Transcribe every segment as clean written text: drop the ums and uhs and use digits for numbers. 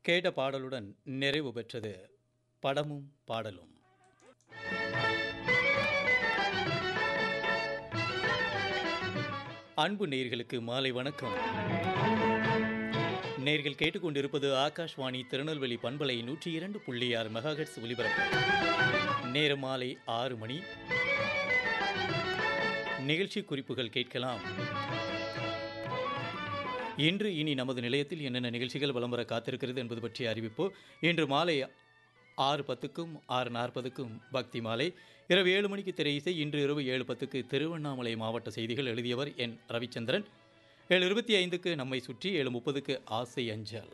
கேட்ட பாடலுடன் நிறைவு பெற்றது படமும் பாடலும். அன்பு நேயர்களுக்கு மாலை வணக்கம். நேயர்கள் கேட்டுக்கொண்டிருப்பது ஆகாஷ்வாணி திருநெல்வேலி பண்பலை 102.6 மெகாஹெர்ட்ஸ் ஒலிபரப்பு. நேரம் மாலை 6 மணி. நிகழ்ச்சி குறிப்புகள் கேட்கலாம். இன்று இனி நமது நிலையத்தில் என்னென்ன நிகழ்ச்சிகள் வலம் வர காத்திருக்கிறது என்பது பற்றிய அறிவிப்பு. இன்று மாலை 6:10க்கும் 6:40க்கும் பக்தி மாலை, இரவு 7 மணிக்கு திரை இசை. இன்று இரவு 7:10க்கு திருவண்ணாமலை மாவட்ட செய்திகள். எழுதியவர் என் ரவிச்சந்திரன். 7:25க்கு நம்மை சுற்றி, 7:30க்கு ஆசை அஞ்சல்.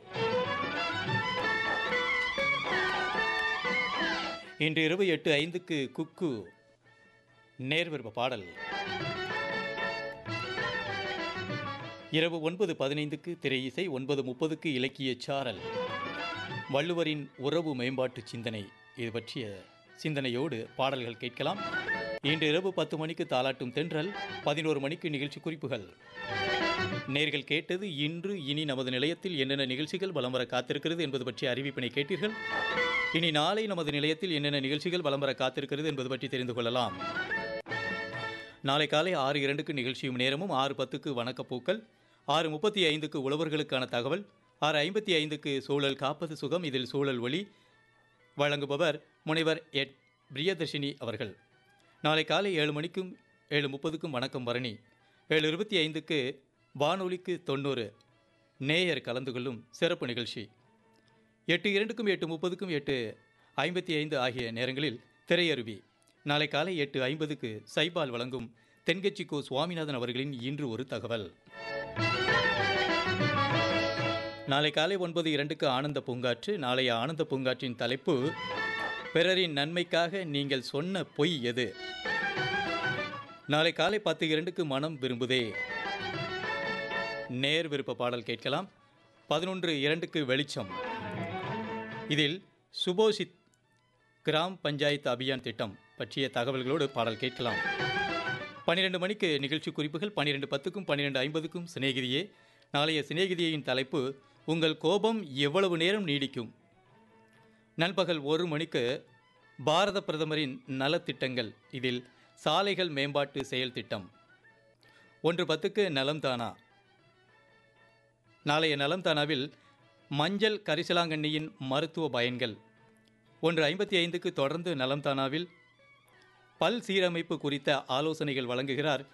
இன்று இரவு 8:05க்கு குக்கு நேர்விருப்ப பாடல். இரவு 9:15க்கு திரை இசை. 9:30க்கு இலக்கிய சாரல். வள்ளுவரின் உறவு மேம்பாட்டு சிந்தனை, இது பற்றிய சிந்தனையோடு பாடல்கள் கேட்கலாம். இன்று இரவு 10 மணிக்கு தாலாட்டும் தென்றல். 11 மணிக்கு நிகழ்ச்சி குறிப்புகள். நேர்கள் கேட்டது இன்று இனி நமது நிலையத்தில் என்னென்ன நிகழ்ச்சிகள் வலம் வர காத்திருக்கிறது என்பது பற்றிய அறிவிப்பினை கேட்டீர்கள். இனி நாளை நமது நிலையத்தில் என்னென்ன நிகழ்ச்சிகள் வலம் வர காத்திருக்கிறது என்பது பற்றி தெரிந்து கொள்ளலாம். நாளை காலை 6:02க்கு நிகழ்ச்சியும் நேரமும். 6:10க்கு வணக்கப்பூக்கள். 6:35க்கு உழவர்களுக்கான தகவல். 6:55க்கு சூழல் காப்பது சுகம். இதில் சூழல் ஒளி வழங்குபவர் முனைவர் பிரியதர்ஷினி அவர்கள். நாளை காலை 7 மணிக்கும் 7:30க்கும் வணக்கம் பரணி. 7:25க்கு வானொலிக்கு 90 நேயர் கலந்து கொள்ளும் சிறப்பு நிகழ்ச்சி. 8:02க்கும் 8:30க்கும் 8:55 ஆகிய நேரங்களில் திரையருவி. நாளை காலை 8:50க்கு சைபால் வழங்கும் தென்கட்சி கோ சுவாமிநாதன் அவர்களின் இன்று ஒரு தகவல். நாளை காலை 9:02க்கு ஆனந்த பூங்காற்று. நாளைய ஆனந்த பூங்காற்றின் தலைப்பு, பிறரின் நன்மைக்காக நீங்கள் சொன்ன பொய் எது? நாளை காலை 10:02க்கு மனம் விரும்புதே நேர் விருப்ப பாடல் கேட்கலாம். 11:02க்கு வெளிச்சம். இதில் சுபோஷித் கிராம் பஞ்சாயத்து அபியான் திட்டம் பற்றிய தகவல்களோடு பாடல் கேட்கலாம். 12 மணிக்கு நிகழ்ச்சி குறிப்புகள். 12:10க்கும் 12:50க்கும் சிநேகிதியே. நாளைய சிநேகிதியின் தலைப்பு, உங்கள் கோபம் எவ்வளவு நேரம் நீடிக்கும்? நண்பகல் 1 மணிக்கு பாரத பிரதமரின் நலத்திட்டங்கள். இதில் சாலைகள் மேம்பாட்டு செயல் திட்டம். 1:10க்கு நலம் தானா. நாளைய நலம் தானாவில் மஞ்சள் கரிசலாங்கண்ணியின் மருத்துவ பயன்கள். 1:55க்கு தொடர்ந்து நலம் தானாவில் பல் சீரமைப்பு குறித்த ஆலோசனைகள் வழங்குகிறார்